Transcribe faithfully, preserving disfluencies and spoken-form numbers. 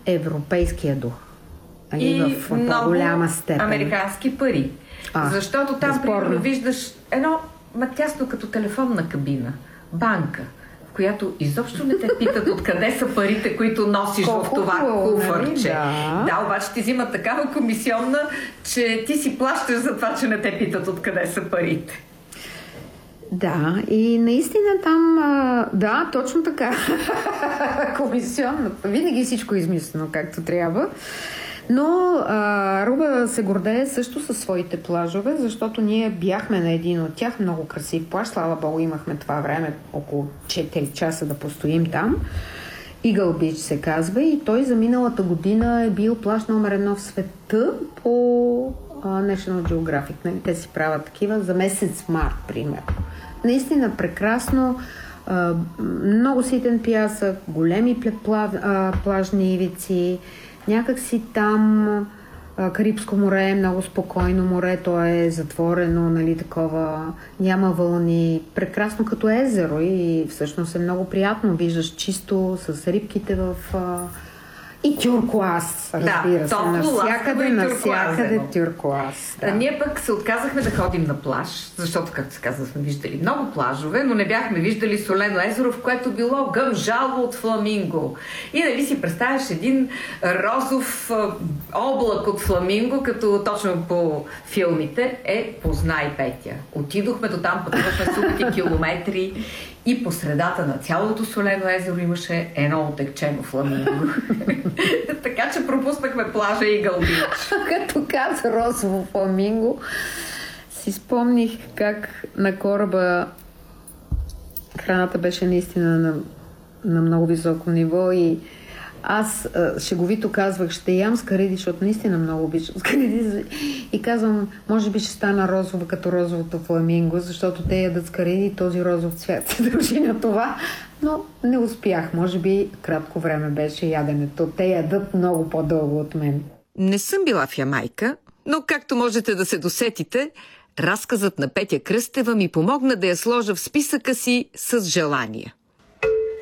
европейския дух. Али, и в по-голяма степен. Американски пари. А, Защото там, безспорно, примерно, виждаш едно ма тясно като телефонна кабина. Банка, в която изобщо не те питат откъде са парите, които носиш колко в това куфърче. Да. да, обаче ти взимат такава комисионна, че ти си плащаш за това, че не те питат откъде са парите. Да, и наистина там, да, точно така. Комисионната. Винаги всичко е измислено както трябва. Но а, Аруба се гордее също със своите плажове, защото ние бяхме на един от тях, много красив плаж. Слава Богу, имахме това време, около четири часа да постоим там. Eagle Beach се казва и той за миналата година е бил плаж номер едно в света по uh, National Geographic. Нали? Те си правят такива за месец март, примерно. Наистина прекрасно, uh, много ситен пясък, големи uh, плажни ивици. Някак си там Карибско море е много спокойно море, то е затворено, нали, такова, няма вълни, прекрасно като езеро и всъщност е много приятно, виждаш чисто с рибките в... И тюркоаз, разбира да, се, навсякъде, навсякъде тюркоаз. Да. Ние пък се отказахме да ходим на плаж, защото, както се казва, сме виждали много плажове, но не бяхме виждали солено езеро, в което било гъмжало от фламинго. И нали си представяш един розов облак от фламинго, като точно по филмите е "Познай Петя". Отидохме до там, пътувахме супер километри и по средата на цялото солено езеро имаше едно отекчено фламинго. Така че пропуснахме плажа Eagle Beach. Като каза розово фламинго, си спомних как на кораба храната беше наистина на, на много високо ниво и аз а, шеговито казвах, ще ям скариди, защото наистина много обичам скариди. И казвам, може би ще стана розова като розовото фламинго, защото те ядат скариди и този розов цвят се дължи на това. Но не успях. Може би кратко време беше яденето. Те ядат много по-дълго от мен. Не съм била в Ямайка, но както можете да се досетите, разказът на Петя Кръстева ми помогна да я сложа в списъка си с желания.